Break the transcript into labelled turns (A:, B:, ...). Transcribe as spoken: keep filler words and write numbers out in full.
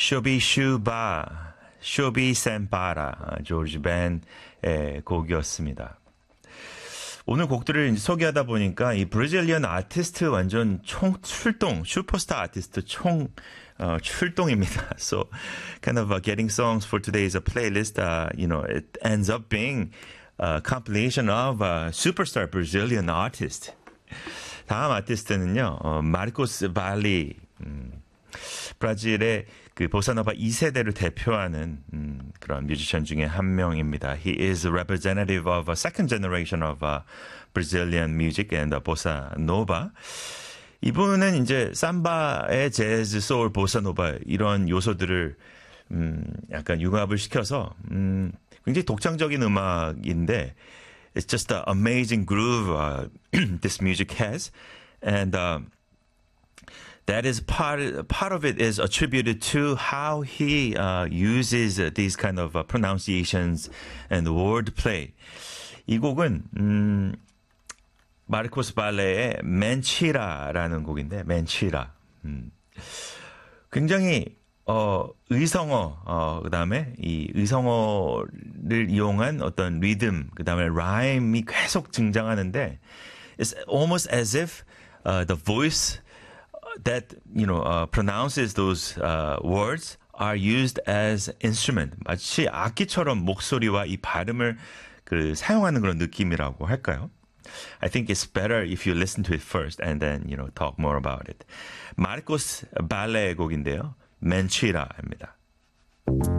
A: 쇼비 슈바, 쇼비 셈파라, 조지 벤의 곡이었습니다. 오늘 곡들을 소개하다 보니까 이 브라질리언 아티스트 완전 총 출동, 슈퍼스타 아티스트 총 어, 출동입니다. So kind of uh, getting songs for today's uh, playlist, uh, you know, it ends up being a compilation of uh, superstar Brazilian artists. 다음 아티스트는요, 어, 마르코스 발리, 음, 브라질의 그 보사노바 이 세대를 대표하는 음, 그런 뮤지션 중에 한 명입니다. He is a representative of a second generation of uh, Brazilian music and uh, bossa nova. 이분은 이제 삼바의 재즈, 소울, 보사노바 이런 요소들을 음, 약간 융합을 시켜서 음, 굉장히 독창적인 음악인데 it's just an amazing groove uh, this music has, and uh, that is part part of it is attributed to how he uh, uses these kind of uh, pronunciations and wordplay. 이 곡은 음, 마르코스 발레의 멘치라라는 곡인데 멘치라. 음, 굉장히 어, 의성어, 어, 그 다음에 이 의성어를 이용한 어떤 리듬, 그 다음에 라임이 계속 등장하는데, it's almost as if uh, the voice that, you know, uh, pronounces those uh, words are used as instrument. 마치 악기처럼 목소리와 이 발음을 그 사용하는 그런 느낌이라고 할까요? I think it's better if you listen to it first and then, you know, talk more about it. 마르코스 발레의 곡인데요. 멘치라입니다.